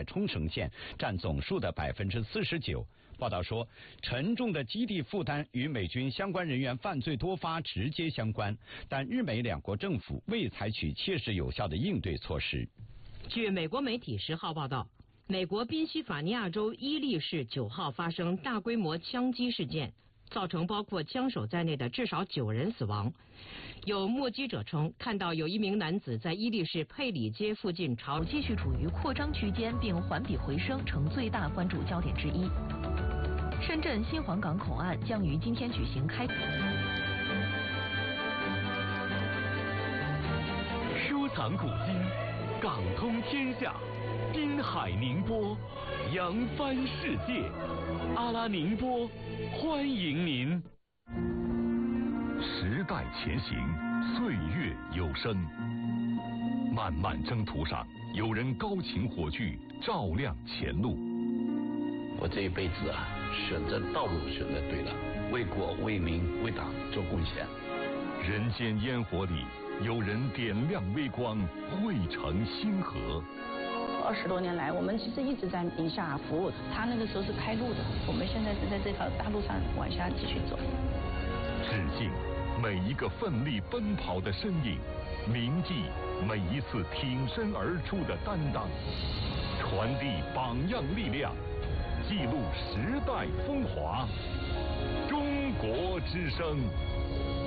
在冲绳县，占总数的49%。报道说，沉重的基地负担与美军相关人员犯罪多发直接相关，但日美两国政府未采取切实有效的应对措施。 据美国媒体10号报道，美国宾夕法尼亚州伊利市9号发生大规模枪击事件，造成包括枪手在内的至少9人死亡。有目击者称，看到有一名男子在伊利市佩里街附近继续处于扩张区间，并环比回升，成最大关注焦点之一。深圳新皇岗口岸将于今天举行开。 收藏古今，港通天下，滨海宁波，扬帆世界。阿拉宁波，欢迎您。时代前行，岁月有声。漫漫征途上，有人高擎火炬，照亮前路。 我这一辈子啊，选择道路选择对了，为国为民为党做贡献。 人间烟火里，有人点亮微光，汇成星河。 20多年来，我们其实一直在宁夏服务，他那个时候是开路的，我们现在是在这条大路上往下继续走。 致敬每一个奋力奔跑的身影，铭记每一次挺身而出的担当，传递榜样力量，记录时代风华。中国之声。